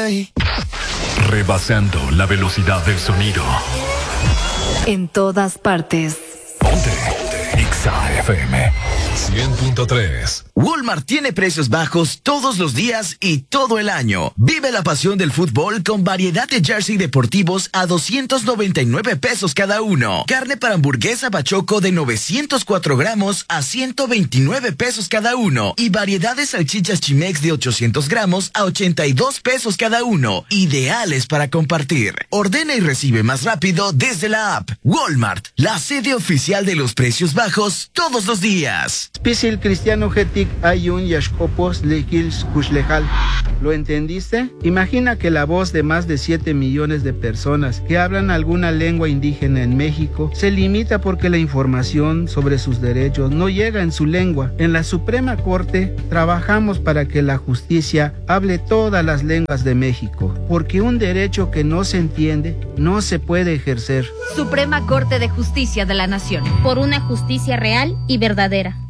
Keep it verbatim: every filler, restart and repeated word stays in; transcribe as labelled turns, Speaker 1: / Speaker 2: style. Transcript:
Speaker 1: ahí.
Speaker 2: Rebasando la velocidad del sonido.
Speaker 3: En todas partes.
Speaker 2: Ponte, ponte. Exa F M cien punto tres.
Speaker 4: Walmart tiene precios bajos todos los días y todo el año. Vive la pasión del fútbol con variedad de jersey deportivos a doscientos noventa y nueve pesos cada uno. Carne para hamburguesa Bachoco de novecientos cuatro gramos a ciento veintinueve pesos cada uno. Y variedad de salchichas Chimex de ochocientos gramos a ochenta y dos pesos cada uno. Ideales para compartir. Ordena y recibe más rápido desde la app. Walmart, la sede oficial de los precios bajos todos los días.
Speaker 5: Spisil Cristiano Getik Ayun Yashkopos Lekils Kushlejal. ¿Lo entendiste? Imagina que la voz de más de siete millones de personas que hablan alguna lengua indígena en México se limita porque la información sobre sus derechos no llega en su lengua. En la Suprema Corte trabajamos para que la justicia hable todas las lenguas de México, porque un derecho que no se entiende no se puede ejercer.
Speaker 6: Suprema Corte de Justicia de la Nación.
Speaker 7: Por una justicia real y verdadera.